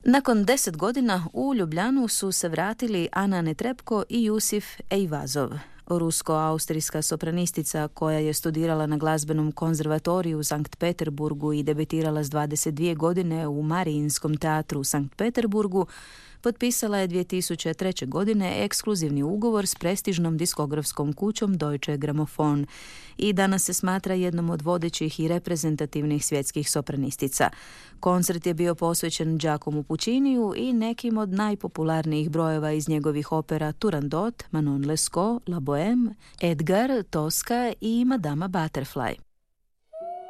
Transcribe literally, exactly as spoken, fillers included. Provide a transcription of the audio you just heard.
Nakon deset godina u Ljubljanu su se vratili Ana Netrebko i Jusif Ejvazov. Rusko-austrijska sopranistica koja je studirala na glazbenom konzervatoriju u Sankt Peterburgu i debitirala s dvadeset dvije godine u Mariinskom teatru u Sankt Peterburgu, potpisala je dvije tisuće treće. godine ekskluzivni ugovor s prestižnom diskografskom kućom Deutsche Grammophon i danas se smatra jednom od vodećih i reprezentativnih svjetskih sopranistica. Koncert je bio posvećen Giacomu Pucciniju i nekim od najpopularnijih brojeva iz njegovih opera Turandot, Manon Lescaut, La Bohème, Edgar, Tosca i Madama Butterfly.